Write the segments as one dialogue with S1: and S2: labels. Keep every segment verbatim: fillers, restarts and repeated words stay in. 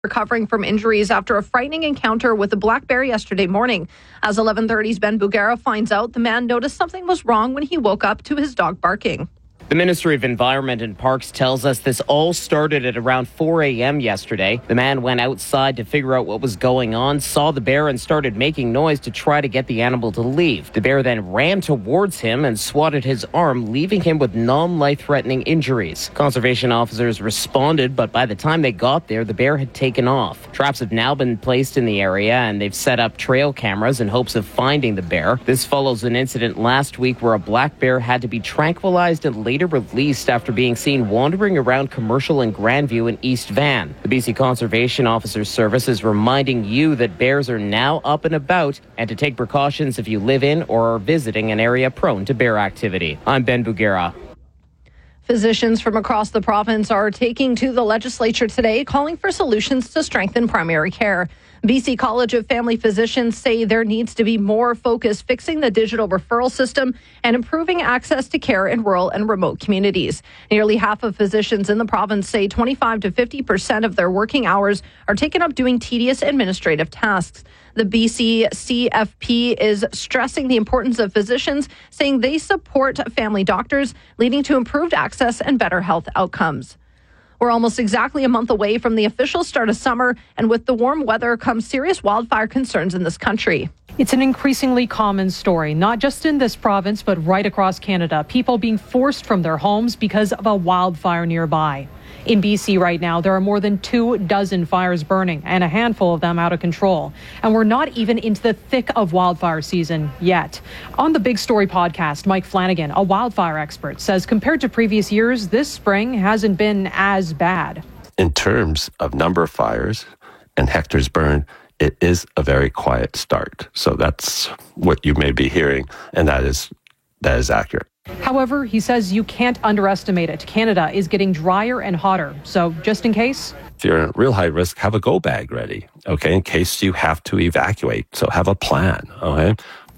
S1: recovering from injuries after a frightening encounter with a black bear yesterday morning. As eleven thirty's Ben Bugera finds out, the man noticed something was wrong when he woke up to his dog barking.
S2: The Ministry of Environment and Parks tells us this all started at around four a.m. yesterday. The man went outside to figure out what was going on, saw the bear and started making noise to try to get the animal to leave. The bear then ran towards him and swatted his arm, leaving him with non-life-threatening injuries. Conservation officers responded, but by the time they got there, the bear had taken off. Traps have now been placed in the area, and they've set up trail cameras in hopes of finding the bear. This follows an incident last week where a black bear had to be tranquilized and later released after being seen wandering around Commercial and Grandview in East Van. The B C Conservation Officers Service is reminding you that bears are now up and about and to take precautions if you live in or are visiting an area prone to bear activity. I'm Ben Bugera.
S1: Physicians from across the province are taking to the legislature today, calling for solutions to strengthen primary care. B C College of Family Physicians say there needs to be more focus fixing the digital referral system and improving access to care in rural and remote communities. Nearly half of physicians in the province say twenty-five to fifty percent of their working hours are taken up doing tedious administrative tasks. The B C C F P is stressing the importance of physicians, saying they support family doctors, leading to improved access and better health outcomes. We're almost exactly a month away from the official start of summer, and with the warm weather comes serious wildfire concerns in this country.
S3: It's an increasingly common story, not just in this province, but right across Canada. People being forced from their homes because of a wildfire nearby. In B C right now, there are more than two dozen fires burning and a handful of them out of control. And we're not even into the thick of wildfire season yet. On the Big Story podcast, Mike Flanagan, a wildfire expert, says compared to previous years, this spring hasn't been as bad.
S4: In terms of number of fires and hectares burned, it is a very quiet start. So that's what you may be hearing, and that is that is accurate.
S3: However, he says you can't underestimate it. Canada is getting drier and hotter. So just in case,
S4: if you're at real high risk, have a go bag ready, okay, in case you have to evacuate. So have a plan, okay?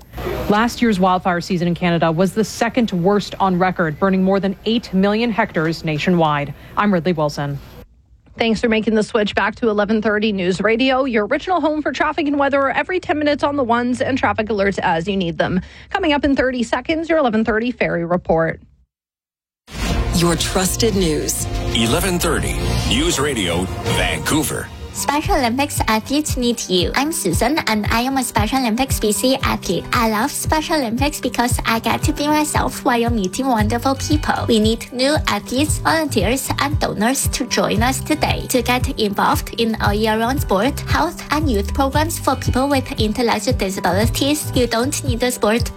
S3: Last year's wildfire season in Canada was the second worst on record, burning more than eight million hectares nationwide. I'm Ridley Wilson.
S1: Thanks for making the switch back to eleven thirty News Radio, your original home for traffic and weather every ten minutes on the ones and traffic alerts as you need them. Coming up in thirty seconds, your eleven thirty Ferry Report.
S5: Your trusted news.
S6: eleven thirty News Radio, Vancouver.
S7: Special Olympics athletes need you. I'm Susan and I am a Special Olympics B C athlete. I love Special Olympics because I get to be myself while meeting wonderful people. We need new athletes, volunteers, and donors to join us today to get involved in our year-round sport, health, and youth programs for people with intellectual disabilities. You don't need a sport